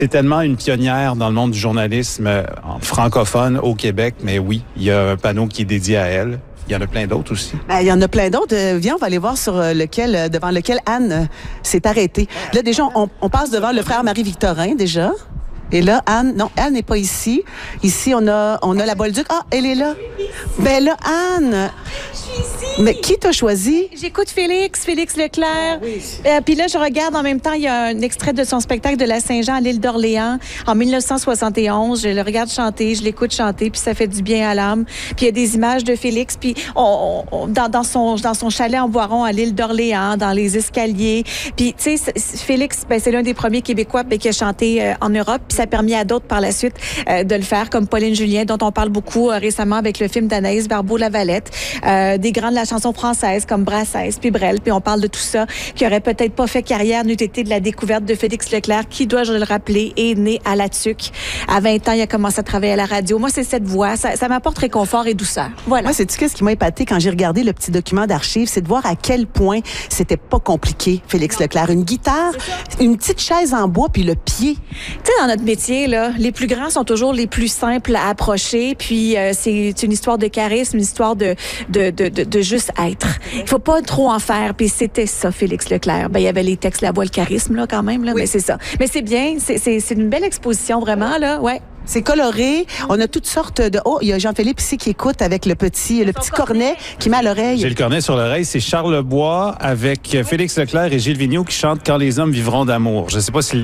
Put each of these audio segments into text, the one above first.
C'est tellement une pionnière dans le monde du journalisme francophone au Québec, mais oui, il y a un panneau qui est dédié à elle. Il y en a plein d'autres aussi. Il y en a plein d'autres. Viens, on va aller voir sur devant lequel Anne s'est arrêtée. Là, déjà, on passe devant le frère Marie-Victorin, déjà. Et là, Anne n'est pas ici. Ici, on a la Bolduc. Ah, elle est là. Ben là, Anne. Je suis ici. Mais qui t'a choisi? J'écoute Félix Leclerc. Oui. Puis là, je regarde en même temps, il y a un extrait de son spectacle de la Saint-Jean à l'île d'Orléans en 1971. Je le regarde chanter, je l'écoute chanter, puis ça fait du bien à l'âme. Puis il y a des images de Félix, puis dans son chalet en Boiron à l'île d'Orléans, dans les escaliers. Puis tu sais, Félix, c'est l'un des premiers Québécois qui a chanté en Europe. Puis ça a permis à d'autres par la suite de le faire, comme Pauline Julien, dont on parle beaucoup récemment avec le film d'Anaïs Barbeau-Lavalette, des grands de la chanson française comme Brassens puis Brel, puis on parle de tout ça, qui aurait peut-être pas fait carrière n'eût été de la découverte de Félix Leclerc, qui, dois-je le rappeler, est né à La Tuque. À 20 ans, il a commencé à travailler à la radio. Moi, c'est cette voix, ça m'apporte réconfort et douceur. Voilà. Moi, sais-tu qu'est-ce qui m'a épaté quand j'ai regardé le petit document d'archives, c'est de voir à quel point c'était pas compliqué, Félix Leclerc. Une guitare, une petite chaise en bois, puis le pied. Tu sais, dans notre métier, là, les plus grands sont toujours les plus simples à approcher, puis c'est une histoire de charisme, une histoire de juste être. Il faut pas trop en faire, puis c'était ça, Félix Leclerc. Ben, il y avait les textes, la voix, le charisme, là, quand même, là, oui. Mais c'est ça. Mais c'est bien, c'est une belle exposition, vraiment, là, ouais. C'est coloré. On a toutes sortes de... Oh, il y a Jean-Philippe ici qui écoute avec le petit cornet qui met à l'oreille. J'ai le cornet sur l'oreille. C'est Charles Bois avec Félix Leclerc et Gilles Vigneault qui chantent « Quand les hommes vivront d'amour ». Je sais pas si...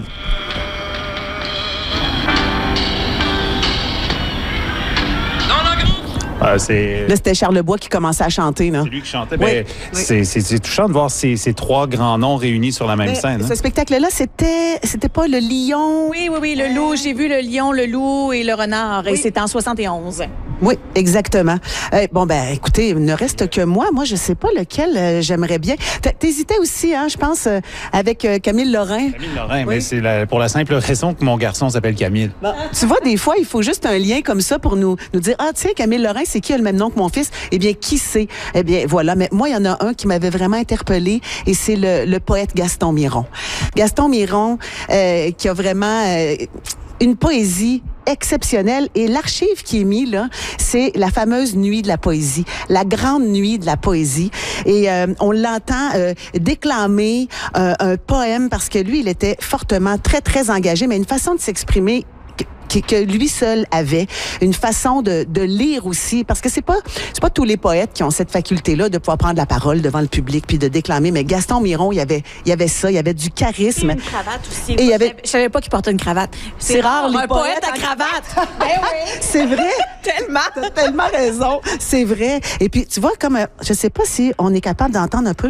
Là, c'était Charles Bois qui commençait à chanter. Là. C'est lui qui chantait. Oui. C'est touchant de voir ces trois grands noms réunis sur la même scène. Ce spectacle-là, c'était pas le lion? Oui, le loup. J'ai vu le lion, le loup et le renard. Oui. Et c'était en 71. Oui, exactement. Écoutez, il ne reste que moi. Moi, je sais pas lequel j'aimerais bien. T'hésitais aussi, hein, je pense, avec Camille Lorrain. Camille Lorrain, oui. Mais c'est pour la simple raison que mon garçon s'appelle Camille. Bon. Tu vois, des fois, il faut juste un lien comme ça pour nous dire, ah, tiens, Camille Lorrain, c'est qui a le même nom que mon fils? Eh bien, qui c'est? Eh bien, voilà. Mais moi, il y en a un qui m'avait vraiment interpellée et c'est le poète Gaston Miron. Gaston Miron, qui a vraiment une poésie exceptionnelle. Et l'archive qui est mise, là, c'est la fameuse nuit de la poésie, la grande nuit de la poésie. Et on l'entend déclamer un poème parce que lui, il était fortement, très, très engagé, mais une façon de s'exprimer que lui seul avait, une façon de lire aussi, parce que c'est pas tous les poètes qui ont cette faculté-là de pouvoir prendre la parole devant le public puis de déclamer, mais Gaston Miron, il y avait ça, il y avait du charisme. Et une cravate aussi. Et je savais pas qu'il portait une cravate. C'est rare, les un poète à cravate. Ben oui. C'est vrai. Tellement. T'as tellement raison. C'est vrai. Et puis, tu vois, comme, je sais pas si on est capable d'entendre un peu.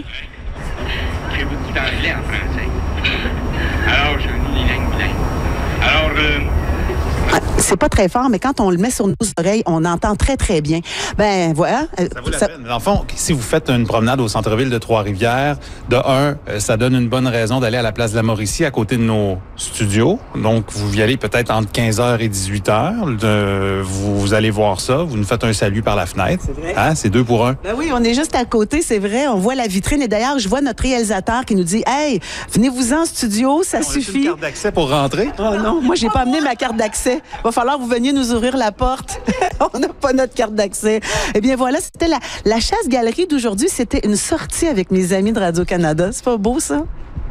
J'ai beaucoup d'anglais en français. Alors, je lis les langues bilingues. Alors, c'est pas très fort, mais quand on le met sur nos oreilles, on entend très, très bien. Ben, voilà. Ça vaut la peine. Dans le fond, si vous faites une promenade au centre-ville de Trois-Rivières, ça donne une bonne raison d'aller à la place de la Mauricie, à côté de nos studios. Donc, vous y allez peut-être entre 15h et 18h. Vous allez voir ça. Vous nous faites un salut par la fenêtre. C'est vrai. Hein? C'est 2 pour 1. Ben oui, on est juste à côté, c'est vrai. On voit la vitrine. Et d'ailleurs, je vois notre réalisateur qui nous dit, « Hey, venez-vous-en studio, ça suffit. » On a une carte d'accès pour rentrer? Oh non, moi, j'ai pas amené ma carte d'accès. Va falloir que vous veniez nous ouvrir la porte. On n'a pas notre carte d'accès. Eh bien, voilà, c'était la chasse-galerie d'aujourd'hui. C'était une sortie avec mes amis de Radio-Canada. C'est pas beau, ça?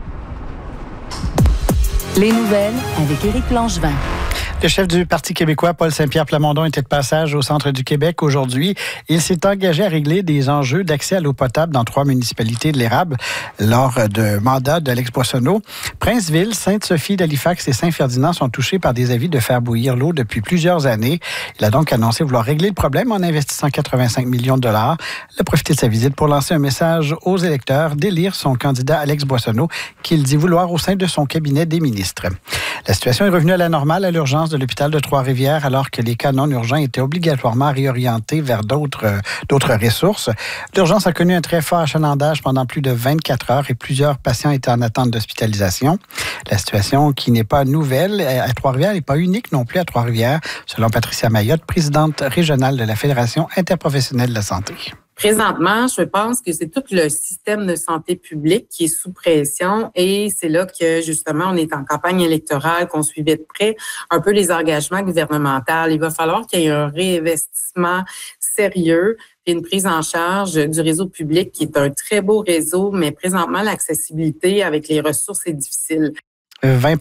Les nouvelles avec Éric Langevin. Le chef du Parti québécois, Paul Saint-Pierre Plamondon, était de passage au centre du Québec aujourd'hui. Il s'est engagé à régler des enjeux d'accès à l'eau potable dans 3 municipalités de l'Érable lors de mandat d'Alex Boissonneau. Princeville, Sainte-Sophie, d'Halifax et Saint-Ferdinand sont touchés par des avis de faire bouillir l'eau depuis plusieurs années. Il a donc annoncé vouloir régler le problème en investissant 85 millions de dollars. Il a profité de sa visite pour lancer un message aux électeurs d'élire son candidat Alex Boissonneau, qu'il dit vouloir au sein de son cabinet des ministres. La situation est revenue à la normale à l'urgence de l'hôpital de Trois-Rivières alors que les cas non urgents étaient obligatoirement réorientés vers d'autres ressources. L'urgence a connu un très fort achalandage pendant plus de 24 heures et plusieurs patients étaient en attente d'hospitalisation. La situation qui n'est pas nouvelle à Trois-Rivières n'est pas unique non plus à Trois-Rivières, selon Patricia Mayotte, présidente régionale de la Fédération interprofessionnelle de la santé. Présentement, je pense que c'est tout le système de santé publique qui est sous pression et c'est là que, justement, on est en campagne électorale, qu'on suivait de près un peu les engagements gouvernementaux. Il va falloir qu'il y ait un réinvestissement sérieux et une prise en charge du réseau public qui est un très beau réseau, mais présentement, l'accessibilité avec les ressources est difficile. 20